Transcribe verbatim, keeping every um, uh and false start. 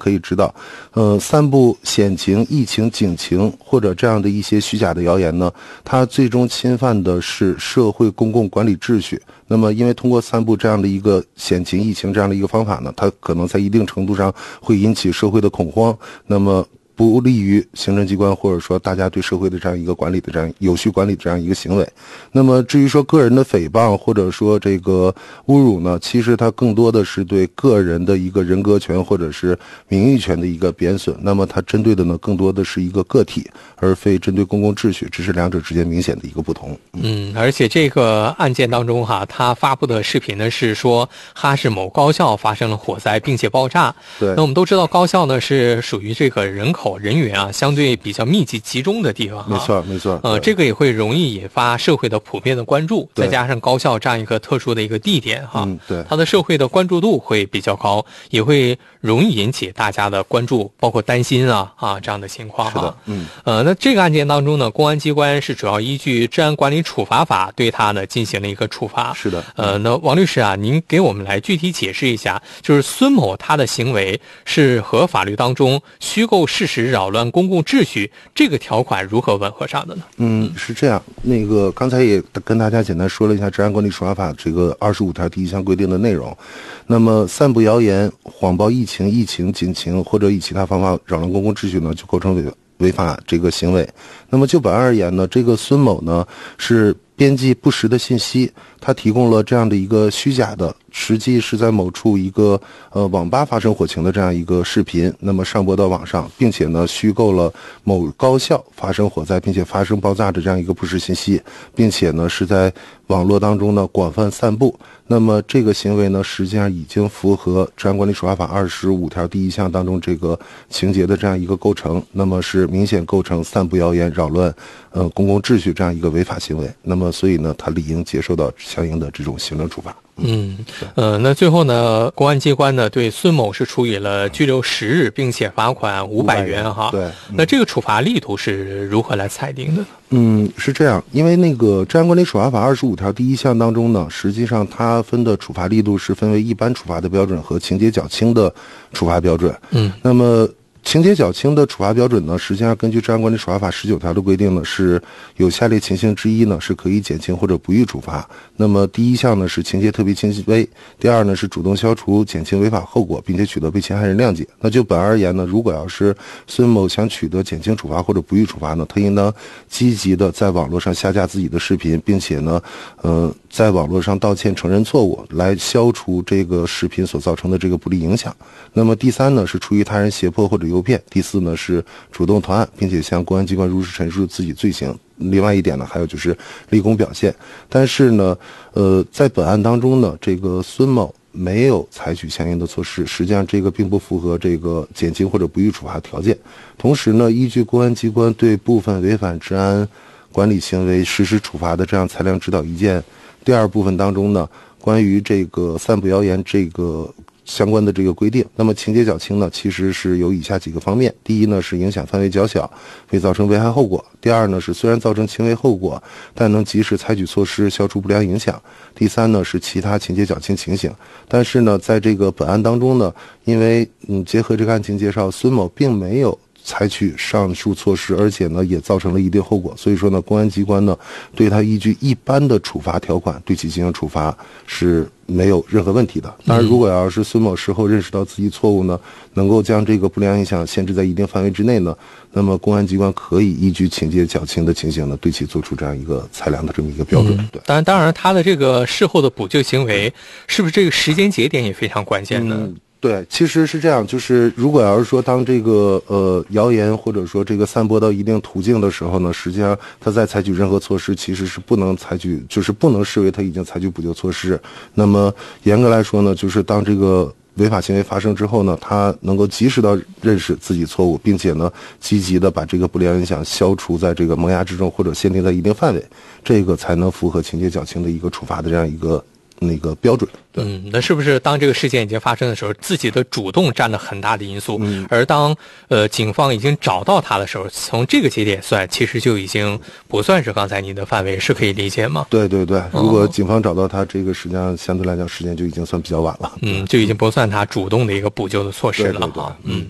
可以知道，呃，散布险情、疫情、警情或者这样的一些虚假的谣言呢，它最终侵犯的是社会公共管理秩序。那么因为通过散布这样的一个险情、疫情这样的一个方法呢，它可能在一定程度上会引起社会的恐慌，那么不利于行政机关或者说大家对社会的这样一个管理的这样有序管理这样一个行为。那么至于说个人的诽谤或者说这个侮辱呢，其实它更多的是对个人的一个人格权或者是名誉权的一个贬损，那么它针对的呢更多的是一个个体，而非针对公共秩序，这是两者之间明显的一个不同。 嗯，而且这个案件当中哈，他发布的视频呢是说哈市某高校发生了火灾并且爆炸。 对， 那我们都知道高校呢是属于这个人口人员啊相对比较密集集中的地方， 没错没错。 呃，这个也会容易引发社会的普遍的关注，再加上高校这样一个特殊的一个地点哈， 嗯，对， 它的社会的关注度会比较高，也会容易引起大家的关注，包括担心啊啊这样的情况哈。 是的，嗯， 呃，那这个案件当中呢，公安机关是主要依据治安管理处罚法对他呢进行了一个处罚。 是的， 呃，那王律师啊，您给我们来具体解释一下，就是孙某他的行为是和法律当中虚构事实扰乱公共秩序这个条款如何吻合上的呢？ 嗯，是这样。那个刚才也跟大家简单说了一下治安管理处罚法这个二十五条第一项规定的内容。那么散布谣言、谎报疫情、疫情、警情或者以其他方法扰乱公共秩序呢，就构成违违法这个行为。那么就本案而言呢，这个孙某呢是编辑不实的信息，他提供了这样的一个虚假的，实际是在某处一个呃网吧发生火情的这样一个视频，那么上播到网上，并且呢虚构了某高校发生火灾并且发生爆炸的这样一个不实信息，并且呢是在网络当中呢广泛散布。那么这个行为呢实际上已经符合治安管理处罚法二十五条第一项当中这个情节的这样一个构成，那么是明显构成散布谣言扰乱呃公共秩序这样一个违法行为，那么所以呢他理应接受到相应的这种行政处罚。 嗯，呃，那最后呢，公安机关呢对孙某是处以了拘留十日，并且罚款五百元哈。 对， 嗯、那这个处罚力度是如何来裁定的？ 嗯，是这样，因为那个治安管理处罚法二十五条第一项当中呢，实际上它分的处罚力度是分为一般处罚的标准和情节较轻的处罚标准。 嗯， 那么情节较轻的处罚标准呢，实际上根据治安管理处罚法十九条的规定呢，是有下列情形之一呢是可以减轻或者不予处罚。那么第一项呢是情节特别轻微，第二呢是主动消除减轻违法后果，并且取得被侵害人谅解。那就本案而言呢，如果要是孙某想取得减轻处罚或者不予处罚呢，他应当积极的在网络上下架自己的视频，并且呢，呃，在网络上道歉承认错误，来消除这个视频所造成的这个不利影响。那么第三呢是出于他人胁迫或者诱骗，第四呢是主动投案，并且向公安机关如实陈述自己罪行。另外一点呢，还有就是立功表现。但是呢，呃，在本案当中呢，这个孙某没有采取相应的措施，实际上这个并不符合这个减轻或者不予处罚条件。同时呢，依据公安机关对部分违反治安管理行为实施处罚的这样裁量指导意见第二部分当中呢，关于这个散布谣言这个相关的这个规定，那么情节较轻呢，其实是有以下几个方面。第一呢是影响范围较小，未造成危害后果。第二呢是虽然造成轻微后果，但能及时采取措施消除不良影响。第三呢是其他情节较轻情形。但是呢，在这个本案当中呢，因为嗯结合这个案情介绍，孙某并没有采取上述措施，而且呢也造成了一定后果，所以说呢公安机关呢对他依据一般的处罚条款对其进行处罚是没有任何问题的。当然如果要是孙某事后认识到自己错误呢，能够将这个不良影响限制在一定范围之内呢，那么公安机关可以依据情节较轻的情形呢对其做出这样一个裁量的这么一个标准。 嗯、 对， 当然当然他的这个事后的补救行为是不是这个时间节点也非常关键呢？ 嗯对，其实是这样，就是如果要是说当这个呃谣言或者说这个散播到一定途径的时候呢，实际上他在采取任何措施其实是不能采取，就是不能视为他已经采取补救措施。那么严格来说呢，就是当这个违法行为发生之后呢，他能够及时的认识自己错误，并且呢积极的把这个不良影响消除在这个萌芽之中，或者限定在一定范围，这个才能符合情节较轻的一个处罚的这样一个那个标准。对， 嗯，那是不是当这个事件已经发生的时候，自己的主动占了很大的因素？ 嗯， 而当呃警方已经找到他的时候，从这个节点算，其实就已经不算是刚才您的范围，是可以理解吗？ 对对对，如果警方找到他，这个实际上相对来讲时间就已经算比较晚了。 嗯，就已经不算他主动的一个补救的措施了哈。 对对对，嗯。